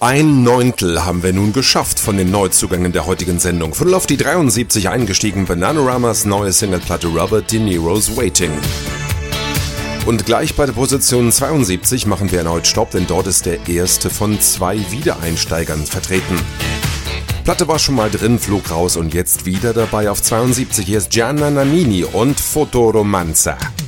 Ein Neuntel haben wir nun geschafft von den Neuzugängen der heutigen Sendung. Viertel auf die 73 eingestiegen, Bananaramas neue Singleplatte Robert De Niro's Waiting. Und gleich bei der Position 72 machen wir erneut Stopp, denn dort ist der erste von 2 Wiedereinsteigern vertreten. Platte war schon mal drin, flog raus und jetzt wieder dabei auf 72. Hier ist Gianna Nannini und Fotoromanza.